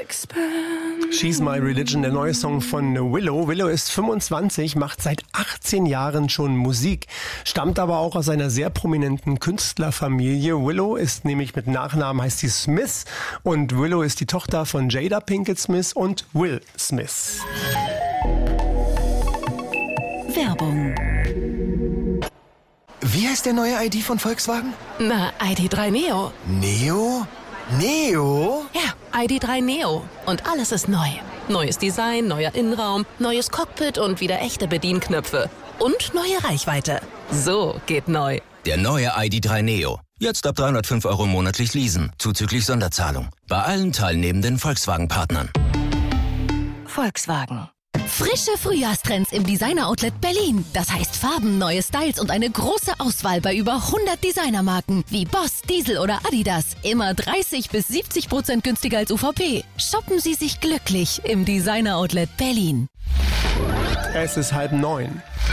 She's My Religion, der neue Song von Willow. Willow ist 25, macht seit 18 Jahren schon Musik, stammt aber auch aus einer sehr prominenten Künstlerfamilie. Willow ist nämlich mit Nachnamen, heißt sie Smith, und Willow ist die Tochter von Jada Pinkett Smith und Will Smith. Werbung. Wie heißt der neue ID von Volkswagen? Na, ID.3 Neo. Neo? Neo? Ja, ID.3 Neo. Und alles ist neu. Neues Design, neuer Innenraum, neues Cockpit und wieder echte Bedienknöpfe. Und neue Reichweite. So geht neu. Der neue ID.3 Neo. Jetzt ab 305 € monatlich leasen, zuzüglich Sonderzahlung. Bei allen teilnehmenden Volkswagen-Partnern. Volkswagen. Frische Frühjahrstrends im Designer-Outlet Berlin. Das heißt Farben, neue Styles und eine große Auswahl bei über 100 Designermarken wie Boss, Diesel oder Adidas. Immer 30-70% günstiger als UVP. Shoppen Sie sich glücklich im Designer-Outlet Berlin. Es ist 8:30.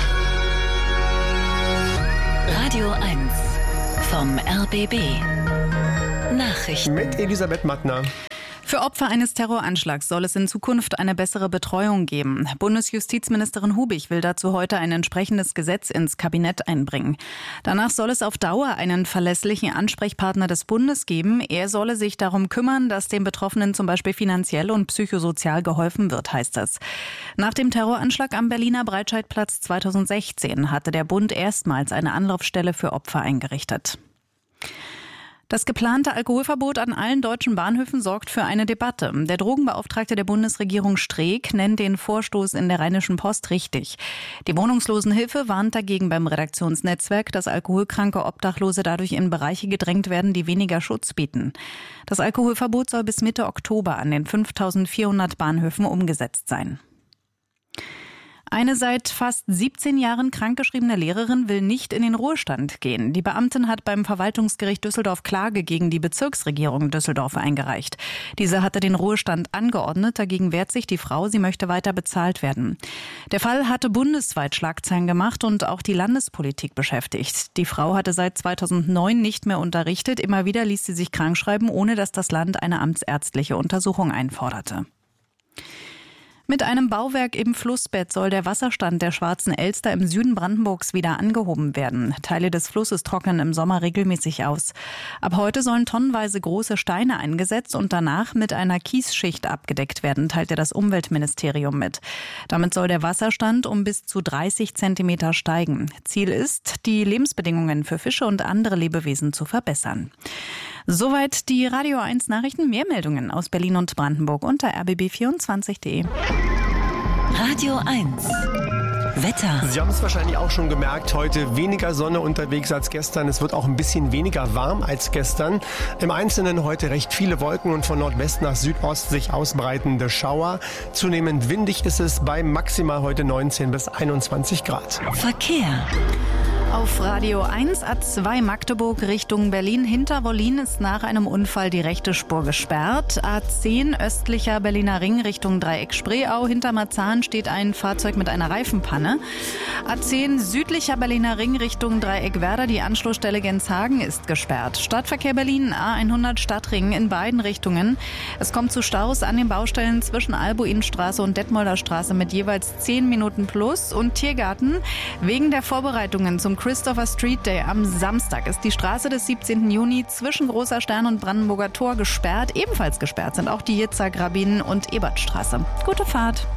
Radio 1 vom RBB. Nachrichten. Mit Elisabeth Mattner. Für Opfer eines Terroranschlags soll es in Zukunft eine bessere Betreuung geben. Bundesjustizministerin Hubig will dazu heute ein entsprechendes Gesetz ins Kabinett einbringen. Danach soll es auf Dauer einen verlässlichen Ansprechpartner des Bundes geben. Er solle sich darum kümmern, dass den Betroffenen zum Beispiel finanziell und psychosozial geholfen wird, heißt es. Nach dem Terroranschlag am Berliner Breitscheidplatz 2016 hatte der Bund erstmals eine Anlaufstelle für Opfer eingerichtet. Das geplante Alkoholverbot an allen deutschen Bahnhöfen sorgt für eine Debatte. Der Drogenbeauftragte der Bundesregierung Streeck nennt den Vorstoß in der Rheinischen Post richtig. Die Wohnungslosenhilfe warnt dagegen beim Redaktionsnetzwerk, dass alkoholkranke Obdachlose dadurch in Bereiche gedrängt werden, die weniger Schutz bieten. Das Alkoholverbot soll bis Mitte Oktober an den 5400 Bahnhöfen umgesetzt sein. Eine seit fast 17 Jahren krankgeschriebene Lehrerin will nicht in den Ruhestand gehen. Die Beamtin hat beim Verwaltungsgericht Düsseldorf Klage gegen die Bezirksregierung Düsseldorf eingereicht. Diese hatte den Ruhestand angeordnet. Dagegen wehrt sich die Frau. Sie möchte weiter bezahlt werden. Der Fall hatte bundesweit Schlagzeilen gemacht und auch die Landespolitik beschäftigt. Die Frau hatte seit 2009 nicht mehr unterrichtet. Immer wieder ließ sie sich krankschreiben, ohne dass das Land eine amtsärztliche Untersuchung einforderte. Mit einem Bauwerk im Flussbett soll der Wasserstand der Schwarzen Elster im Süden Brandenburgs wieder angehoben werden. Teile des Flusses trocknen im Sommer regelmäßig aus. Ab heute sollen tonnenweise große Steine eingesetzt und danach mit einer Kiesschicht abgedeckt werden, teilte das Umweltministerium mit. Damit soll der Wasserstand um bis zu 30 Zentimeter steigen. Ziel ist, die Lebensbedingungen für Fische und andere Lebewesen zu verbessern. Soweit die Radio 1 Nachrichten. Mehr Meldungen aus Berlin und Brandenburg unter rbb24.de. Radio 1. Wetter. Sie haben es wahrscheinlich auch schon gemerkt, heute weniger Sonne unterwegs als gestern. Es wird auch ein bisschen weniger warm als gestern. Im Einzelnen heute recht viele Wolken und von Nordwest nach Südost sich ausbreitende Schauer. Zunehmend windig ist es bei maximal heute 19 bis 21 Grad. Verkehr. Auf Radio 1 A2 Magdeburg Richtung Berlin. Hinter Wollin ist nach einem Unfall die rechte Spur gesperrt. A10 östlicher Berliner Ring Richtung Dreieck Spreeau. Hinter Marzahn steht ein Fahrzeug mit einer Reifenpanne. A10 südlicher Berliner Ring Richtung Dreieck Werder. Die Anschlussstelle Genshagen ist gesperrt. Stadtverkehr Berlin A100 Stadtring in beiden Richtungen. Es kommt zu Staus an den Baustellen zwischen Albuinstraße und Detmolder Straße mit jeweils 10 Minuten plus. Und Tiergarten. Wegen der Vorbereitungen zum Christopher Street Day am Samstag ist die Straße des 17. Juni zwischen Großer Stern und Brandenburger Tor gesperrt. Ebenfalls gesperrt sind auch die Jitzak, Rabin und Ebertstraße. Gute Fahrt.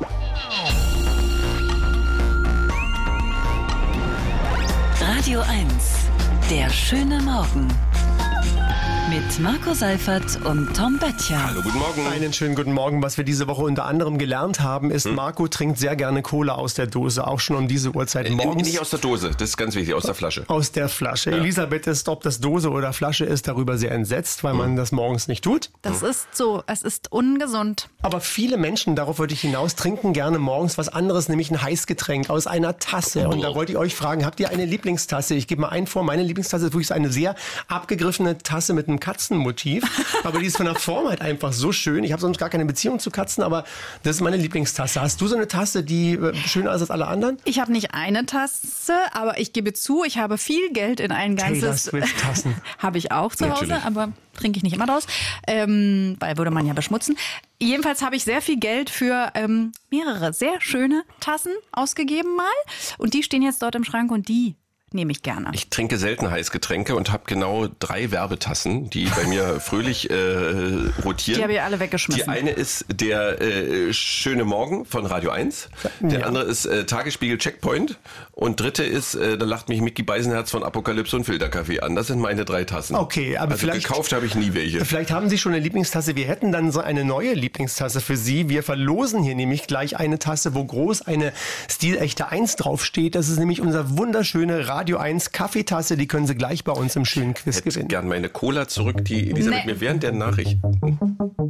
Radio 1. Der schöne Morgen. Mit Marco Seifert und Tom Böttcher. Hallo, guten Morgen. Einen schönen guten Morgen. Was wir diese Woche unter anderem gelernt haben, ist, Marco trinkt sehr gerne Cola aus der Dose, auch schon um diese Uhrzeit morgens. Nicht aus der Dose, das ist ganz wichtig, aus der Flasche. Aus der Flasche. Ja. Elisabeth ist, ob das Dose oder Flasche ist, darüber sehr entsetzt, weil man das morgens nicht tut. Das ist so. Es ist ungesund. Aber viele Menschen, darauf wollte ich hinaus, trinken gerne morgens was anderes, nämlich ein Heißgetränk aus einer Tasse. Und da wollte ich euch fragen, habt ihr eine Lieblingstasse? Ich gebe mal einen vor. Meine Lieblingstasse ist wirklich so eine sehr abgegriffene Tasse mit einem einem Katzenmotiv, aber die ist von der Form halt einfach so schön. Ich habe sonst gar keine Beziehung zu Katzen, aber das ist meine Lieblingstasse. Hast du so eine Tasse, die schöner ist als alle anderen? Ich habe nicht eine Tasse, aber ich gebe zu, ich habe viel Geld in ein Taylor ganzes... Swift-Tassen. Habe ich auch zu Hause, Natürlich. aber trinke ich nicht immer draus, weil würde man ja beschmutzen. Jedenfalls habe ich sehr viel Geld für mehrere sehr schöne Tassen ausgegeben mal. Und die stehen jetzt dort im Schrank und die nehme ich gerne. Ich trinke selten Heißgetränke und habe genau 3 Werbetassen, die bei mir fröhlich rotieren. Die habe ich alle weggeschmissen. Die eine ist der Schöne Morgen von Radio 1. Der andere ist Tagesspiegel Checkpoint. Und dritte ist, da lacht mich Micky Beisenherz von Apokalypse und Filterkaffee an. Das sind meine 3 Tassen. Okay, aber also vielleicht gekauft habe ich nie welche. Vielleicht haben Sie schon eine Lieblingstasse. Wir hätten dann so eine neue Lieblingstasse für Sie. Wir verlosen hier nämlich gleich eine Tasse, wo groß eine stilechte 1 draufsteht. Das ist nämlich unser wunderschöne Radio 1 Kaffeetasse. Die können Sie gleich bei uns im schönen Quiz gewinnen. Gern meine Cola zurück, die Lisa mit mir während der Nachrichten.